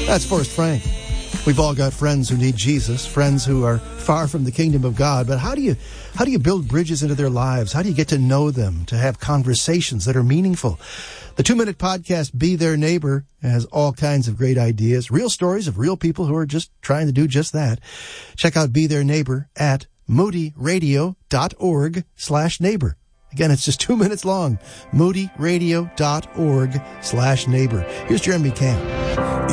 That's Forrest Frank. We've all got friends who need Jesus, friends who are far from the kingdom of God. But how do you build bridges into their lives? How do you get to know them, to have conversations that are meaningful? The 2-Minute Podcast, Be Their Neighbor, has all kinds of great ideas, real stories of real people who are just trying to do just that. Check out Be Their Neighbor at moodyradio.org/neighbor. Again, it's just 2 minutes long. moodyradio.org/neighbor. Here's Jeremy Camp.